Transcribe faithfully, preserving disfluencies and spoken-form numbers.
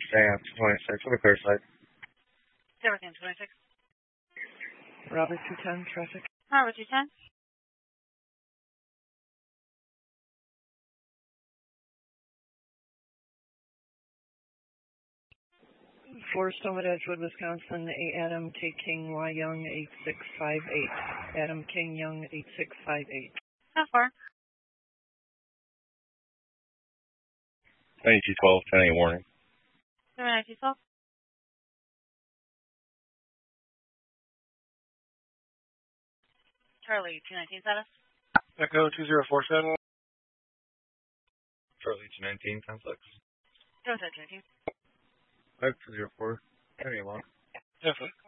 Sam, twenty-six, on the clear side. Everything, twenty-six. Robert two ten, traffic. Robert two ten. For Stone Edgewood, Wisconsin, A. Adam K. King, Y. Young, eight six five eight. Adam King Young, eight six five eight. How far? ninety-two twelve, ten eight warning. seven ninety-two twelve. Charlie, two nineteen status. Echo two zero four seven. Charlie two nineteen, ten six. Go ahead, two nineteen. five two zero four, ten eight long. Yes, sir.